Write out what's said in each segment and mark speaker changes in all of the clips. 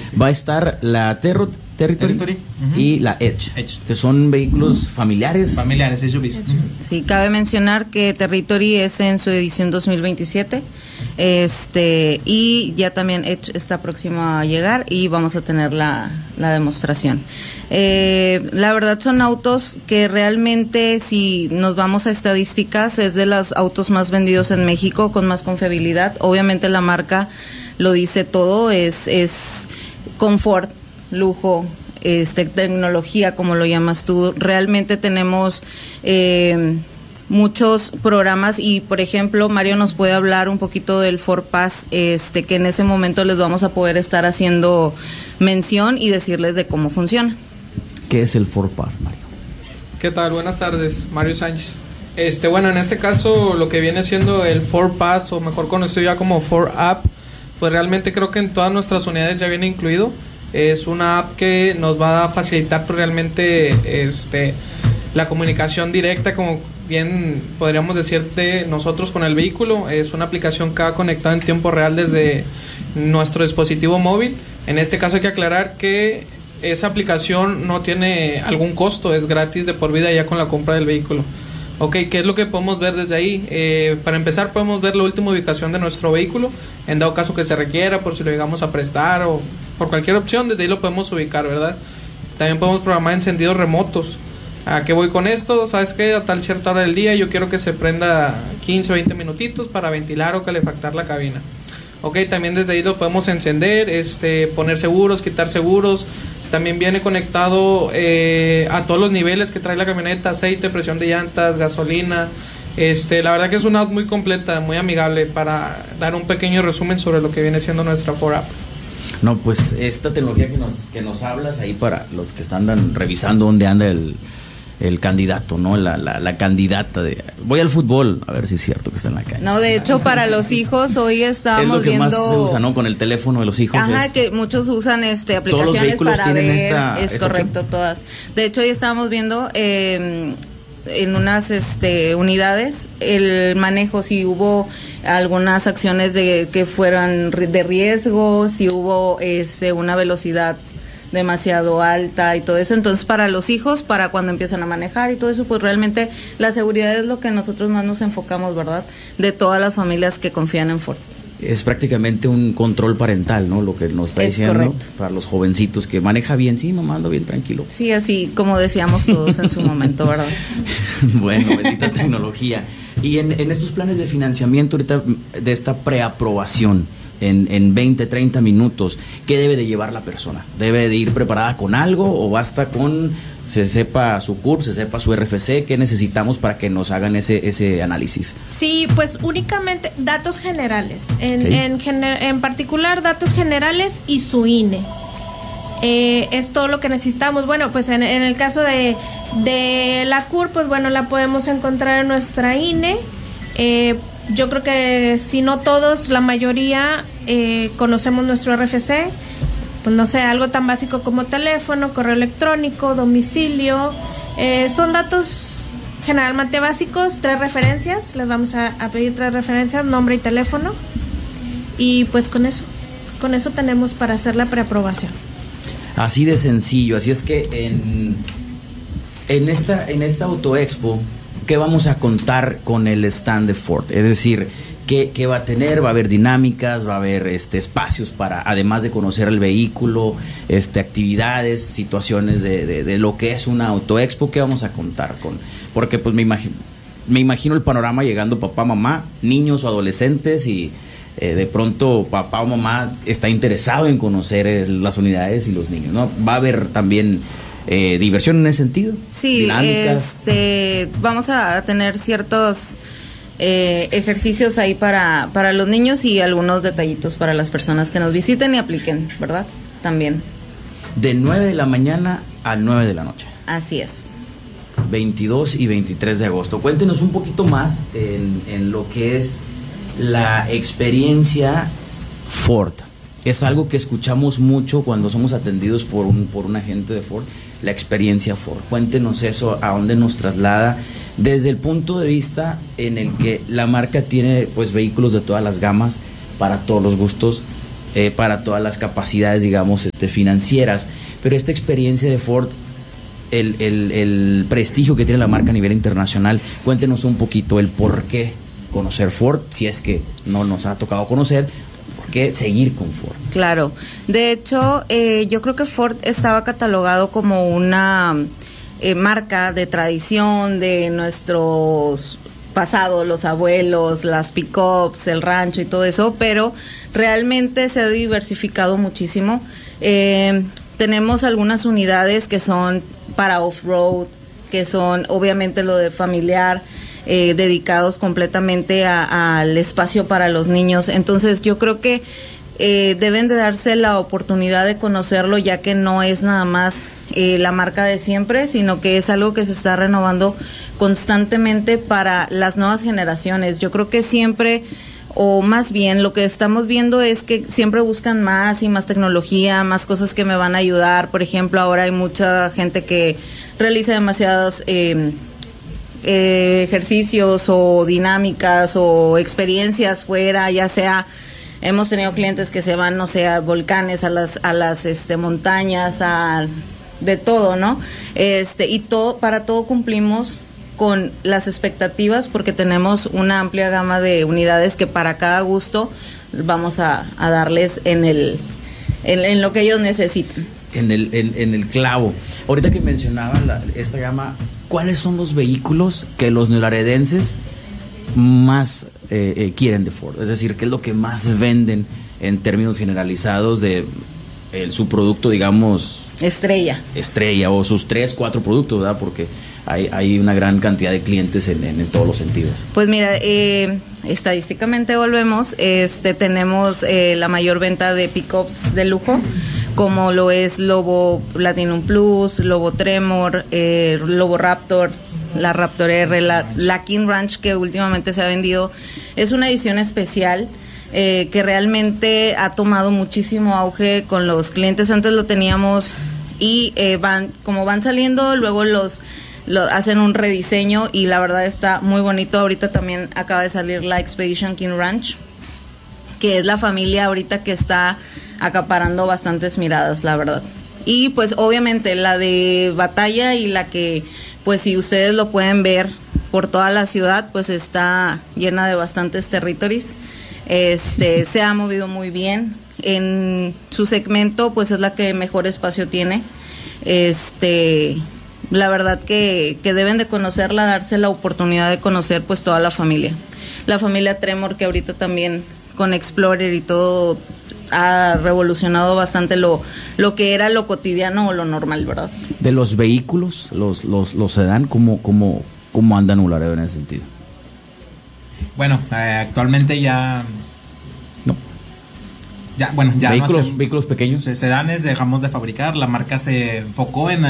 Speaker 1: Va a estar la Territory y la Edge, que son vehículos familiares.
Speaker 2: Familiares, SUVs.
Speaker 3: Sí, cabe mencionar que Territory es en su edición 2027. Y ya también Edge está próximo a llegar y vamos a tener la demostración. La verdad son autos que realmente, si nos vamos a estadísticas, es de los autos más vendidos en México, con más confiabilidad. Obviamente la marca lo dice todo, es confort, lujo, tecnología, como lo llamas tú. Realmente tenemos muchos programas y, por ejemplo, Mario nos puede hablar un poquito del Ford Pass, que en ese momento les vamos a poder estar haciendo mención y decirles de cómo funciona.
Speaker 1: ¿Qué es el Ford Pass, Mario?
Speaker 4: ¿Qué tal? Buenas tardes, Mario Sánchez. Bueno, en este caso, lo que viene siendo el Ford Pass, o mejor conocido ya como Ford App, pues realmente creo que en todas nuestras unidades ya viene incluido. Es una app que nos va a facilitar pues, realmente la comunicación directa, como bien podríamos decir, de nosotros con el vehículo. Es una aplicación que va conectada en tiempo real desde nuestro dispositivo móvil. En este caso hay que aclarar que esa aplicación no tiene algún costo, es gratis de por vida ya con la compra del vehículo. Ok, ¿qué es lo que podemos ver desde ahí? Para empezar podemos ver la última ubicación de nuestro vehículo, en dado caso que se requiera, por si lo llegamos a prestar o por cualquier opción, desde ahí lo podemos ubicar, ¿verdad? También podemos programar encendidos remotos. ¿A qué voy con esto? ¿Sabes qué? A tal cierta hora del día yo quiero que se prenda 15 o 20 minutitos para ventilar o calefactar la cabina. Ok, también desde ahí lo podemos encender, poner seguros, quitar seguros. También viene conectado a todos los niveles que trae la camioneta: aceite, presión de llantas, gasolina. La verdad que es una app muy completa, muy amigable, para dar un pequeño resumen sobre lo que viene siendo nuestra Ford App.
Speaker 1: No, pues esta tecnología que nos hablas ahí, para los que están revisando dónde anda el candidato, ¿no? La candidata de... Voy al fútbol, a ver si es cierto que está en la calle.
Speaker 3: No, de hecho, para los hijos, hoy estábamos viendo...
Speaker 1: Es lo que más se usa, ¿no? Con el teléfono de los hijos.
Speaker 3: Ajá, que muchos usan aplicaciones para ver... Es correcto, opción. Todas. De hecho, hoy estábamos viendo... en unas unidades el manejo, si hubo algunas acciones de que fueran de riesgo, si hubo una velocidad demasiado alta y todo eso. Entonces, para los hijos, para cuando empiezan a manejar y todo eso, pues realmente la seguridad es lo que nosotros más nos enfocamos, ¿verdad? De todas las familias que confían en Ford.
Speaker 1: Es prácticamente un control parental, ¿no? Lo que nos está diciendo, correcto. Para los jovencitos, que maneja bien, sí, mamá, ando bien tranquilo.
Speaker 3: Sí, así como decíamos todos en su momento, ¿verdad?
Speaker 1: Bueno, bendita tecnología. Y en estos planes de financiamiento ahorita, de esta preaprobación, en 20, 30 minutos, ¿qué debe de llevar la persona? ¿Debe de ir preparada con algo o basta con se sepa su CURP, se sepa su RFC? ¿Qué necesitamos para que nos hagan ese análisis?
Speaker 5: Sí, pues únicamente datos generales, en particular datos generales y su INE. Es todo lo que necesitamos. Bueno, pues en el caso de la CURP, pues bueno, la podemos encontrar en nuestra INE. Yo creo que si no todos, la mayoría conocemos nuestro RFC. Pues no sé, algo tan básico como teléfono, correo electrónico, domicilio. Son datos generalmente básicos, 3 referencias. Les vamos a pedir 3 referencias, nombre y teléfono. Y pues con eso tenemos para hacer la preaprobación.
Speaker 1: Así de sencillo. Así es que en esta Autoexpo, ¿qué vamos a contar con el stand de Ford? Es decir, ¿qué va a tener? Va a haber dinámicas, va a haber espacios para, además de conocer el vehículo, actividades, situaciones de lo que es una Autoexpo. ¿Qué vamos a contar con? Porque pues me imagino el panorama llegando papá, mamá, niños o adolescentes, y de pronto papá o mamá está interesado en conocer las unidades y los niños, ¿no? Va a haber también diversión en ese sentido.
Speaker 3: Sí, dinámicas. Vamos a tener ciertos ejercicios ahí para los niños y algunos detallitos para las personas que nos visiten y apliquen, ¿verdad? También.
Speaker 1: De 9 de la mañana a 9 de la noche.
Speaker 3: Así es.
Speaker 1: 22 y 23 de agosto. Cuéntenos un poquito más en lo que es la experiencia Ford. Es algo que escuchamos mucho cuando somos atendidos por un agente de Ford, la experiencia Ford. Cuéntenos eso, a dónde nos traslada, desde el punto de vista en el que la marca tiene pues vehículos de todas las gamas, para todos los gustos. para todas las capacidades, digamos, financieras. Pero esta experiencia de Ford, el prestigio que tiene la marca a nivel internacional, cuéntenos un poquito el por qué conocer Ford, si es que no nos ha tocado conocer, por qué seguir con Ford.
Speaker 3: Claro, de hecho, yo creo que Ford estaba catalogado como una marca de tradición de nuestros pasados, los abuelos, las pick-ups, el rancho y todo eso, pero realmente se ha diversificado muchísimo. Tenemos algunas unidades que son para off-road, que son obviamente lo de familiar, dedicados completamente al espacio para los niños. Entonces yo creo que deben de darse la oportunidad de conocerlo, ya que no es nada más la marca de siempre, sino que es algo que se está renovando constantemente para las nuevas generaciones. Yo creo que siempre, o más bien lo que estamos viendo es que siempre buscan más y más tecnología, más cosas que me van a ayudar. Por ejemplo, ahora hay mucha gente que realiza demasiados ejercicios o dinámicas o experiencias fuera, ya sea, hemos tenido clientes que se van, no sé, a volcanes, a las montañas, de todo, ¿no? Y para todo cumplimos con las expectativas, porque tenemos una amplia gama de unidades que para cada gusto vamos a darles en lo que ellos necesitan.
Speaker 1: En el clavo. Ahorita que mencionaba esta gama, ¿cuáles son los vehículos que los neolaredenses más quieren de Ford? Es decir, ¿qué es lo que más venden en términos generalizados de su producto, digamos, estrella, o sus 3-4 productos, ¿verdad? Porque hay una gran cantidad de clientes en todos los sentidos.
Speaker 3: Pues mira, estadísticamente volvemos, tenemos la mayor venta de pickups de lujo, como lo es Lobo Platinum Plus, Lobo Tremor, Lobo Raptor, la Raptor R, la King Ranch, que últimamente se ha vendido. Es una edición especial que realmente ha tomado muchísimo auge con los clientes. Antes lo teníamos y van saliendo, luego hacen un rediseño y la verdad está muy bonito. Ahorita también acaba de salir la Expedition King Ranch, que es la familia ahorita que está acaparando bastantes miradas, la verdad. Y pues obviamente la de batalla y la que, pues si ustedes lo pueden ver por toda la ciudad, pues está llena de bastantes territories. Se ha movido muy bien. En su segmento, pues es la que mejor espacio tiene. La verdad que deben de conocerla, darse la oportunidad de conocer pues toda la familia. La familia Tremor, que ahorita también con Explorer y todo ha revolucionado bastante lo que era lo cotidiano o lo normal, ¿verdad?
Speaker 1: De los vehículos, los sedán, ¿cómo andan un Laredo en ese sentido?
Speaker 2: Bueno, actualmente ya...
Speaker 1: No.
Speaker 2: Ya
Speaker 1: vehículos pequeños.
Speaker 2: Sedanes dejamos de fabricar. La marca se enfocó en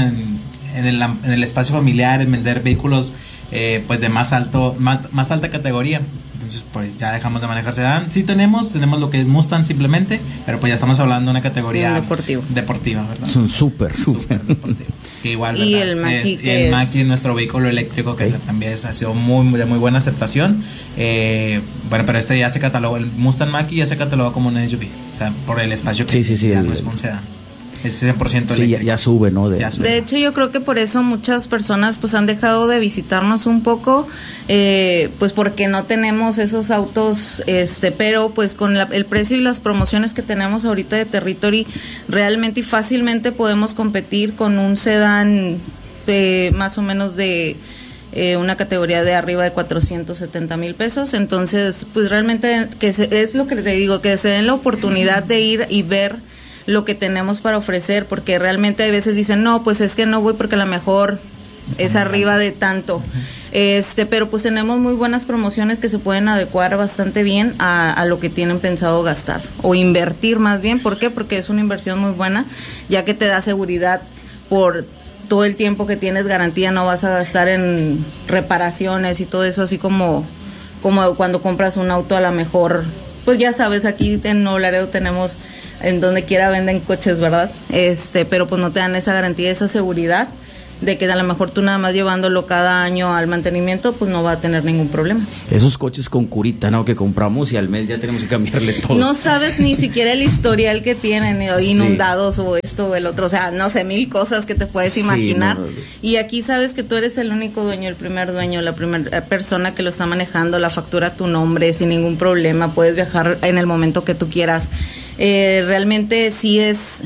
Speaker 2: el espacio familiar, en vender vehículos pues de más alta categoría. Entonces pues ya dejamos de manejar sedán. Sí tenemos lo que es Mustang simplemente, pero pues ya estamos hablando de una categoría deportiva, ¿verdad?
Speaker 1: Es un súper
Speaker 2: deportivo. Que igual,
Speaker 3: y ¿verdad? El Mach-E,
Speaker 2: el Mach-E, nuestro vehículo eléctrico, que también ha sido de muy buena aceptación. Bueno, pero ya se catalogó, el Mustang Mach-E ya se catalogó como un SUV, o sea, por el espacio que ya no es un sedán. Es 100% eléctrico.
Speaker 1: Sí, ya sube, ¿no?
Speaker 3: De hecho, yo creo que por eso muchas personas pues han dejado de visitarnos un poco, pues porque no tenemos esos autos, pero pues con el precio y las promociones que tenemos ahorita de Territory, realmente y fácilmente podemos competir con un sedán más o menos de una categoría de arriba de 470,000 pesos. Entonces, pues realmente es lo que te digo, que se den la oportunidad de ir y ver lo que tenemos para ofrecer, porque realmente a veces dicen, no, pues es que no voy porque a lo mejor es arriba de tanto. Pero pues tenemos muy buenas promociones que se pueden adecuar bastante bien a lo que tienen pensado gastar o invertir más bien. ¿Por qué? Porque es una inversión muy buena, ya que te da seguridad por todo el tiempo que tienes garantía. No vas a gastar en reparaciones y todo eso, así como cuando compras un auto, a lo mejor, pues ya sabes, aquí en Nuevo Laredo tenemos, en donde quiera venden coches, ¿verdad? Pero pues no te dan esa garantía, esa seguridad. de que a lo mejor tú nada más llevándolo cada año al mantenimiento, pues no va a tener ningún problema.
Speaker 1: Esos coches con curita, ¿no? Que compramos y al mes ya tenemos que cambiarle todo.
Speaker 3: No sabes ni siquiera el historial que tienen, inundados o esto o el otro, o sea, no sé, 1000 cosas que te puedes imaginar. No. Y aquí sabes que tú eres el único dueño, el primer dueño, la primera persona que lo está manejando, la factura a tu nombre sin ningún problema, puedes viajar en el momento que tú quieras. Realmente sí es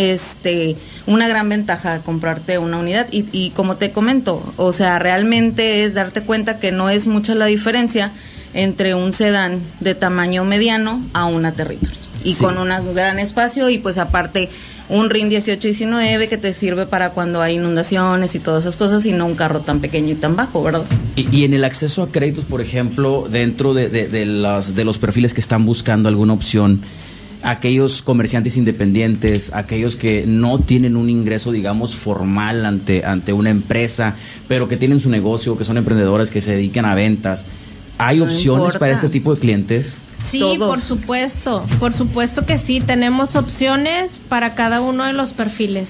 Speaker 3: una gran ventaja comprarte una unidad y como te comento, o sea, realmente es darte cuenta que no es mucha la diferencia entre un sedán de tamaño mediano a una Territory y con un gran espacio y pues aparte un RIN 1819 que te sirve para cuando hay inundaciones y todas esas cosas y no un carro tan pequeño y tan bajo, ¿verdad?
Speaker 1: Y en el acceso a créditos, por ejemplo, dentro de los perfiles que están buscando alguna opción, aquellos comerciantes independientes, aquellos que no tienen un ingreso, digamos, formal ante una empresa, pero que tienen su negocio, que son emprendedores, que se dedican a ventas, ¿hay opciones para este tipo de clientes?
Speaker 5: Sí, por supuesto que sí, tenemos opciones para cada uno de los perfiles.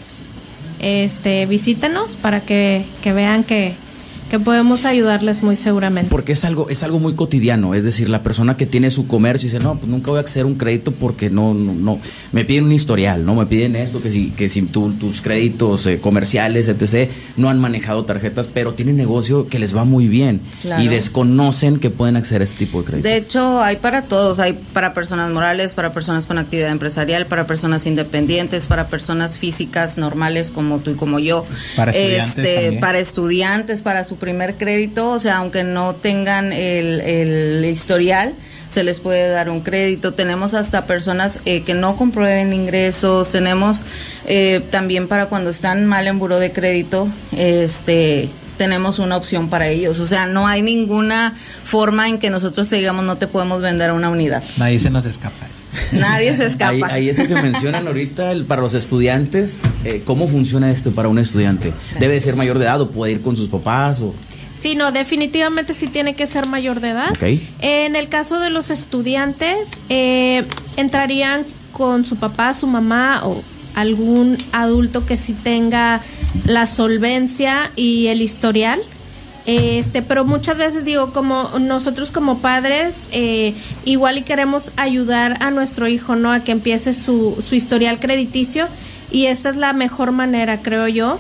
Speaker 5: Visítenos para que vean que podemos ayudarles muy seguramente.
Speaker 1: Porque es algo muy cotidiano, es decir, la persona que tiene su comercio dice, no, pues nunca voy a acceder a un crédito porque no, me piden un historial, no me piden esto, que si tus créditos comerciales, etc., no han manejado tarjetas, pero tienen negocio que les va muy bien, claro, y desconocen que pueden acceder a este tipo de créditos.
Speaker 3: De hecho, hay para todos, hay para personas morales, para personas con actividad empresarial, para personas independientes, para personas físicas normales como tú y como yo,
Speaker 2: para estudiantes
Speaker 3: para estudiantes, para su primer crédito, o sea, aunque no tengan el historial, se les puede dar un crédito. Tenemos hasta personas que no comprueben ingresos, tenemos también para cuando están mal en buró de crédito, tenemos una opción para ellos, o sea, no hay ninguna forma en que nosotros digamos no te podemos vender una unidad.
Speaker 2: Nadie se nos escapa.
Speaker 3: Nadie se escapa.
Speaker 1: Ahí eso que mencionan ahorita, para los estudiantes, ¿cómo funciona esto para un estudiante? ¿Debe ser mayor de edad o puede ir con sus papás?
Speaker 5: Sí, no, definitivamente sí tiene que ser mayor de edad.
Speaker 1: Okay.
Speaker 5: En el caso de los estudiantes, entrarían con su papá, su mamá o algún adulto que sí tenga la solvencia y el historial. Pero muchas veces digo, como nosotros como padres, igual y queremos ayudar a nuestro hijo, ¿no? A que empiece su historial crediticio, y esta es la mejor manera, creo yo,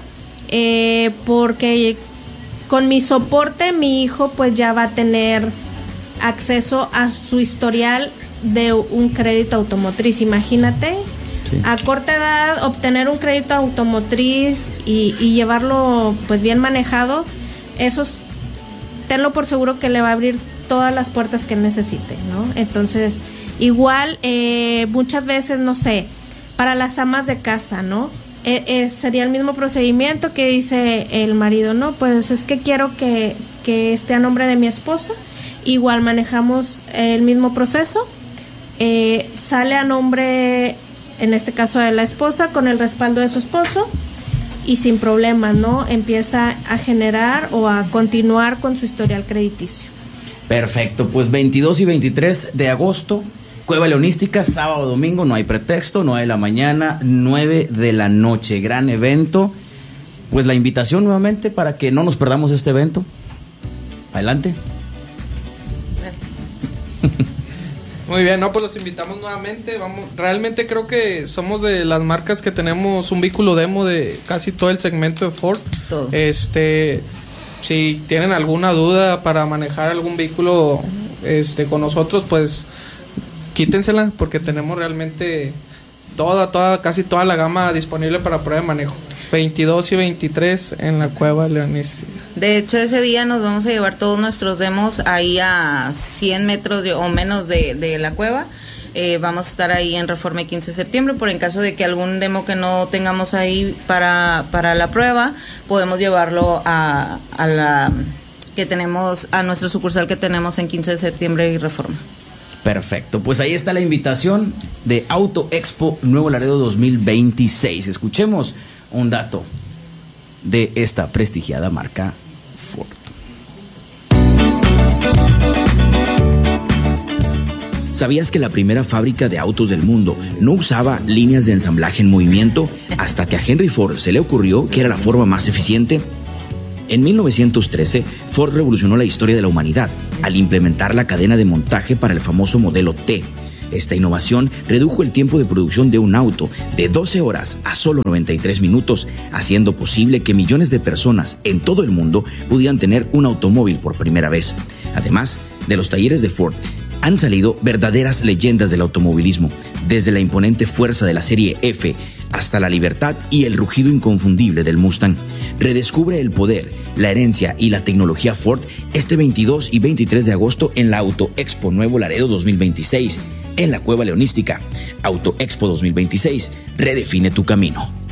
Speaker 5: porque con mi soporte mi hijo pues ya va a tener acceso a su historial de un crédito automotriz. Imagínate, sí, a corta edad obtener un crédito automotriz y llevarlo pues bien manejado. Eso tenlo por seguro que le va a abrir todas las puertas que necesite, ¿no? Entonces, igual, muchas veces, no sé, para las amas de casa, ¿no? Sería el mismo procedimiento que dice el marido, ¿no? Pues es que quiero que esté a nombre de mi esposa. Igual manejamos el mismo proceso. Sale a nombre, en este caso, de la esposa, con el respaldo de su esposo. Y sin problemas, ¿no? Empieza a generar o a continuar con su historial crediticio.
Speaker 1: Perfecto, pues 22 y 23 de agosto, Cueva Leonística, sábado, domingo, no hay pretexto, 9 de la mañana, 9 de la noche, gran evento. Pues la invitación nuevamente para que no nos perdamos este evento. Adelante.
Speaker 4: Muy bien, no, pues los invitamos nuevamente. Realmente creo que somos de las marcas que tenemos un vehículo demo de casi todo el segmento de Ford.
Speaker 3: Todo.
Speaker 4: Si tienen alguna duda para manejar algún vehículo con nosotros, pues quítensela, porque tenemos realmente casi toda la gama disponible para prueba de manejo. 22 y 23 en la Cueva Leonística.
Speaker 3: De hecho, ese día nos vamos a llevar todos nuestros demos ahí a 100 metros o menos de la cueva. Vamos a estar ahí en Reforma 15 de septiembre, por en caso de que algún demo que no tengamos ahí para la prueba, podemos llevarlo a la que tenemos, a nuestra sucursal que tenemos en 15 de septiembre y Reforma.
Speaker 1: Perfecto, pues ahí está la invitación de Auto Expo Nuevo Laredo 2026. Escuchemos un dato de esta prestigiada marca Ford. ¿Sabías que la primera fábrica de autos del mundo no usaba líneas de ensamblaje en movimiento hasta que a Henry Ford se le ocurrió que era la forma más eficiente? En 1913, Ford revolucionó la historia de la humanidad al implementar la cadena de montaje para el famoso modelo T. Esta innovación redujo el tiempo de producción de un auto de 12 horas a solo 93 minutos, haciendo posible que millones de personas en todo el mundo pudieran tener un automóvil por primera vez. Además, de los talleres de Ford han salido verdaderas leyendas del automovilismo, desde la imponente fuerza de la serie F hasta la libertad y el rugido inconfundible del Mustang. Redescubre el poder, la herencia y la tecnología Ford este 22 y 23 de agosto en la Auto Expo Nuevo Laredo 2026, en la Cueva Leonística. Auto Expo 2026, redefine tu camino.